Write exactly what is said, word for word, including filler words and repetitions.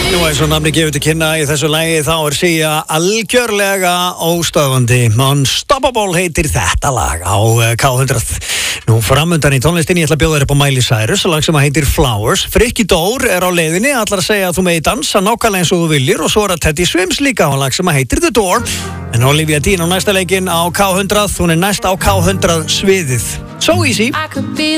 Nú eins og nafni gefur til kynna í þessu lagi þá er Sia algjörlega óstöðvandi. Unstoppable heitir þetta lag á K hundrað. Nú framundan í tónlistinni ég ætla að bjóða þér upp á Miley Cyrus, lag sem heitir Flowers. Frikki Dór er á leiðinni, allar að segja að þú megi dansa nákvæmlega eins og þú viljir og svo er að Teddy Swims líka á lag sem heitir The Door. En Olivia Dean á næsta leikinn á K hundrað, hún er næst á K hundrað sviðið. So easy.